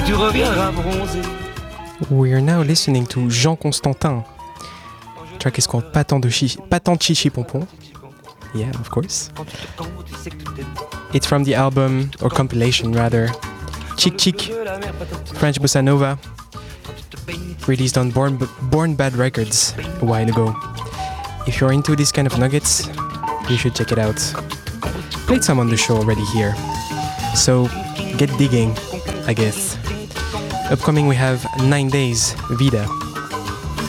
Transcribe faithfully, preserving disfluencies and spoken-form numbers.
tu reviendras bronzer. We are now listening to Jean Constantin. The track is called Pas tant de chi- Pas tant de chichi pompon. Yeah, of course. It's from the album, or compilation rather, Chic Chic, French Bossa Nova, released on Born, B- Born Bad Records a while ago. If you're into this kind of nuggets, you should check it out. Played some on the show already here, so get digging, I guess. Upcoming we have Nine Days, Vida.